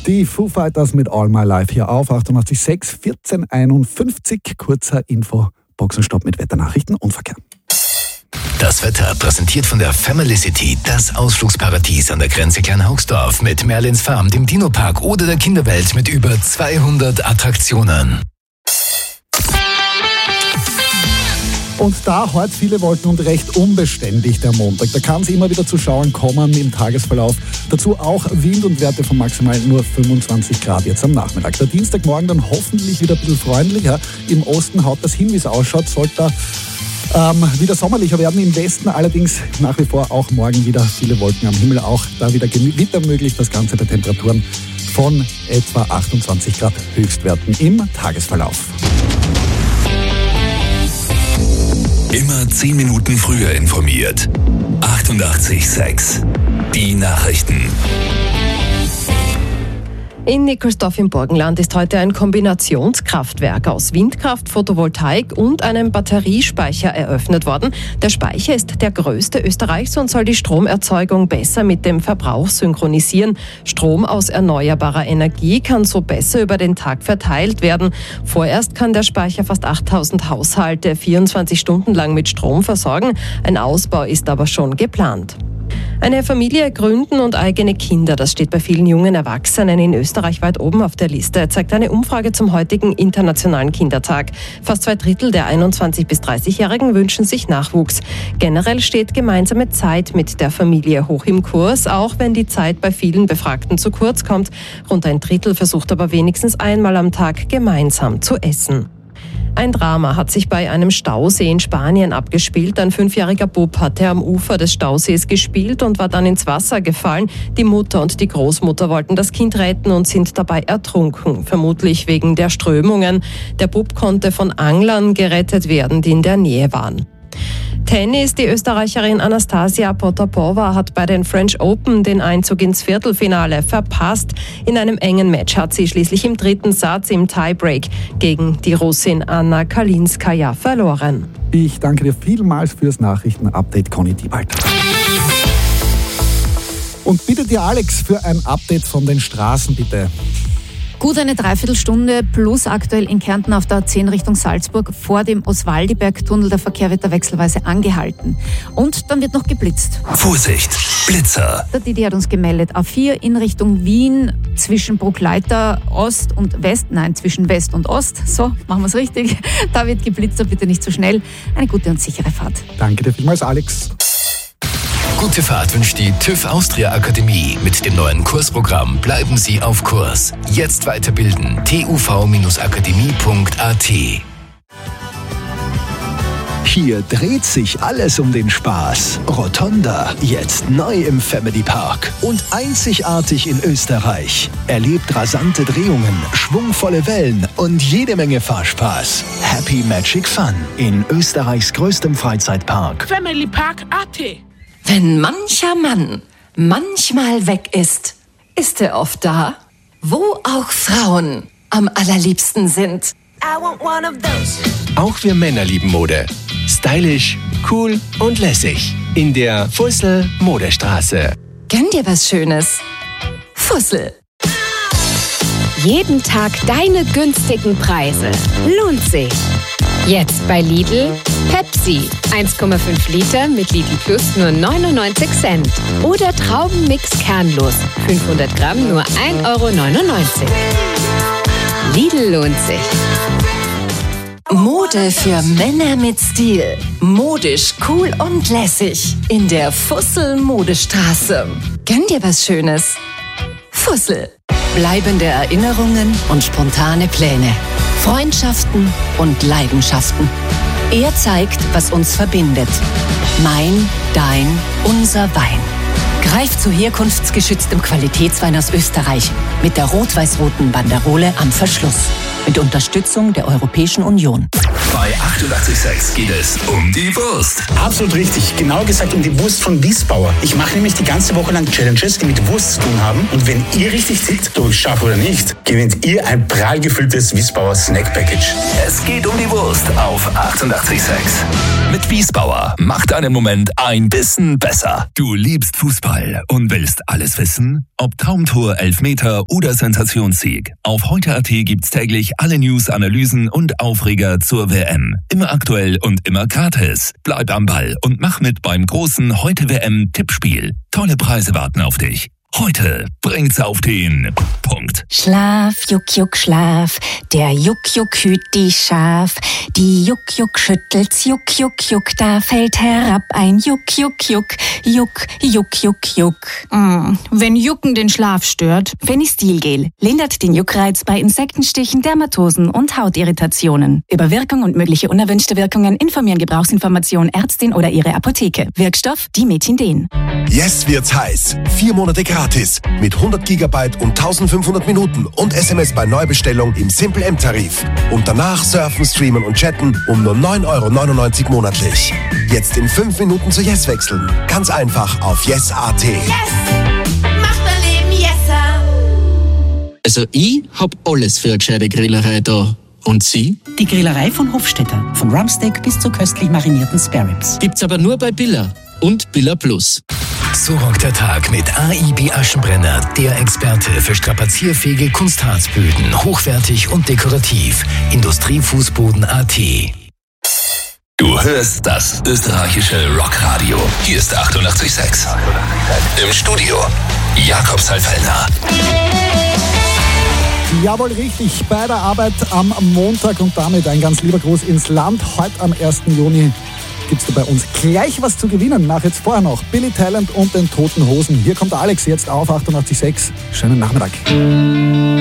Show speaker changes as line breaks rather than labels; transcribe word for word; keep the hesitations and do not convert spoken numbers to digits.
Die Foo Fighters mit All My Life hier auf achtundachtzig Komma sechs, vierzehn einundfünfzig. Kurzer Info, Boxenstopp mit Wetternachrichten und Verkehr.
Das Wetter präsentiert von der Family City, das Ausflugsparadies an der Grenze Kleinhaugsdorf mit Merlins Farm, dem Dino-Park oder der Kinderwelt mit über zweihundert Attraktionen.
Und da heute viele Wolken und recht unbeständig der Montag. Da kann es immer wieder zu Schauern kommen im Tagesverlauf. Dazu auch Wind und Werte von maximal nur fünfundzwanzig Grad jetzt am Nachmittag. Der Dienstagmorgen dann hoffentlich wieder ein bisschen freundlicher. Im Osten haut das hin, wie es ausschaut. Sollte ähm, wieder sommerlicher werden. Im Westen allerdings nach wie vor auch morgen wieder viele Wolken am Himmel. Auch da wieder Gewitter möglich. Das Ganze bei Temperaturen von etwa achtundzwanzig Grad Höchstwerten im Tagesverlauf.
Immer zehn Minuten früher informiert. achtundachtzig Komma sechs. Die Nachrichten.
In Nikolsdorf im Burgenland ist heute ein Kombinationskraftwerk aus Windkraft, Photovoltaik und einem Batteriespeicher eröffnet worden. Der Speicher ist der größte Österreichs und soll die Stromerzeugung besser mit dem Verbrauch synchronisieren. Strom aus erneuerbarer Energie kann so besser über den Tag verteilt werden. Vorerst kann der Speicher fast achttausend Haushalte vierundzwanzig Stunden lang mit Strom versorgen. Ein Ausbau ist aber schon geplant. Eine Familie gründen und eigene Kinder, das steht bei vielen jungen Erwachsenen in Österreich weit oben auf der Liste, zeigt eine Umfrage zum heutigen Internationalen Kindertag. Fast zwei Drittel der einundzwanzig- bis dreißigjährigen wünschen sich Nachwuchs. Generell steht gemeinsame Zeit mit der Familie hoch im Kurs, auch wenn die Zeit bei vielen Befragten zu kurz kommt. Rund ein Drittel versucht aber wenigstens einmal am Tag gemeinsam zu essen. Ein Drama hat sich bei einem Stausee in Spanien abgespielt. Ein fünfjähriger Bub hatte am Ufer des Stausees gespielt und war dann ins Wasser gefallen. Die Mutter und die Großmutter wollten das Kind retten und sind dabei ertrunken, vermutlich wegen der Strömungen. Der Bub konnte von Anglern gerettet werden, die in der Nähe waren. Tennis. Die Österreicherin Anastasia Potapova hat bei den French Open den Einzug ins Viertelfinale verpasst. In einem engen Match hat sie schließlich im dritten Satz im Tiebreak gegen die Russin Anna Kalinskaya verloren.
Ich danke dir vielmals fürs Nachrichtenupdate, Conny Diebald. Und bitte dir, Alex, für ein Update von den Straßen, bitte.
Gut eine Dreiviertelstunde plus aktuell in Kärnten auf der A zehn Richtung Salzburg vor dem Oswaldiberg-Tunnel. Der Verkehr wird da wechselweise angehalten. Und dann wird noch geblitzt.
Vorsicht, Blitzer.
Der Didi hat uns gemeldet. A vier in Richtung Wien zwischen Bruckleiter Ost und West. Nein, zwischen West und Ost. So, machen wir es richtig. Da wird geblitzt, bitte nicht zu schnell. Eine gute und sichere Fahrt.
Danke dir vielmals, Alex.
Gute Fahrt wünscht die TÜV Austria Akademie. Mit dem neuen Kursprogramm bleiben Sie auf Kurs. Jetzt weiterbilden. t u v akademie punkt a t.
Hier dreht sich alles um den Spaß. Rotonda, jetzt neu im Family Park und einzigartig in Österreich. Erlebt rasante Drehungen, schwungvolle Wellen und jede Menge Fahrspaß. Happy Magic Fun in Österreichs größtem Freizeitpark.
Family Park punkt a t.
Wenn mancher Mann manchmal weg ist, ist er oft da, wo auch Frauen am allerliebsten sind.
I want one of those.
Auch wir Männer lieben Mode. Stylisch, cool und lässig. In der Fussel Modestraße.
Gönn dir was Schönes. Fussel.
Jeden Tag deine günstigen Preise. Lohnt sich. Jetzt bei Lidl Pepsi. eins Komma fünf Liter mit Lidl Plus nur neunundneunzig Cent. Oder Traubenmix kernlos. fünfhundert Gramm nur ein Euro neunundneunzig. Lidl lohnt sich.
Mode für Männer mit Stil. Modisch, cool und lässig. In der Fussel Modestraße. Gönn dir was Schönes. Fussel. Bleibende Erinnerungen und spontane Pläne. Freundschaften und Leidenschaften. Er zeigt, was uns verbindet. Mein, dein, unser Wein. Greif zu herkunftsgeschütztem Qualitätswein aus Österreich mit der rot-weiß-roten Banderole am Verschluss. Mit Unterstützung der Europäischen Union.
Bei achtundachtzig Komma sechs geht es um die Wurst.
Absolut richtig. Genauer gesagt um die Wurst von Wiesbauer. Ich mache nämlich die ganze Woche lang Challenges, die mit Wurst zu tun haben. Und wenn ihr richtig tickt, ob ich schaffe oder nicht, gewinnt ihr ein prall gefülltes Wiesbauer Snack Package.
Es geht um die Wurst auf achtundachtzig Komma sechs. Mit Wiesbauer macht deinen Moment ein bisschen besser. Du liebst Fußball und willst alles wissen? Ob Traumtor, Elfmeter oder Sensationssieg. Auf heute Punkt A T gibt's täglich alle News, Analysen und Aufreger zur W M. Immer aktuell und immer gratis. Bleib am Ball und mach mit beim großen Heute W M-Tippspiel. Tolle Preise warten auf dich. Heute bringt's auf den Punkt.
Schlaf, Juck, Juck, Schlaf. Der Juck, Juck hüt die Schaf. Die Juck, Juck schüttelt's, Juck, Juck, Juck. Da fällt herab ein Juck, Juck, Juck. Juck, Juck, Juck, Juck.
Mm, wenn Jucken den Schlaf stört.
Fenistilgel lindert den Juckreiz bei Insektenstichen, Dermatosen und Hautirritationen. Über Wirkung und mögliche unerwünschte Wirkungen informieren Gebrauchsinformation Ärztin oder ihre Apotheke. Wirkstoff Dimetindin.
Jetzt wird's heiß. Vier Monate gratis. Mit hundert Gigabyte und eintausendfünfhundert Minuten und S M S bei Neubestellung im Simple M-Tarif. Und danach surfen, streamen und chatten um nur neun Euro neunundneunzig monatlich. Jetzt in fünf Minuten zu Yes wechseln. Ganz einfach auf yes punkt a t.
Yes! Macht mein Leben yesser!
Also ich hab alles für eine gescheite Grillerei da. Und Sie?
Die Grillerei von Hofstetter. Von Rumpsteak bis zu köstlich marinierten Spareribs.
Gibt's aber nur bei Billa und Billa Plus.
So rockt der Tag mit A I B Aschenbrenner, der Experte für strapazierfähige Kunstharzböden, hochwertig und dekorativ. Industriefußboden Punkt A T. Du hörst das österreichische Rockradio. Hier ist achtundachtzig Komma sechs. Im Studio Jakob Salfellner.
Jawohl, richtig. Bei der Arbeit am Montag und damit ein ganz lieber Gruß ins Land. Heute am ersten Juni gibt's da bei uns gleich was zu gewinnen. Nach jetzt vorher noch Billy Talent und den Toten Hosen. Hier kommt Alex jetzt auf achtundachtzig Komma sechs. Schönen Nachmittag.